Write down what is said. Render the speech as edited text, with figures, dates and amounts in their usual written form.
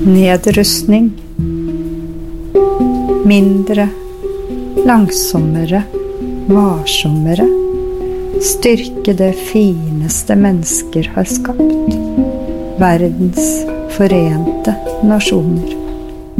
Nedrustning. Mindre, langsommere, varsommere. Styrke det fineste mennesker har skapt. Verdens forente nasjoner.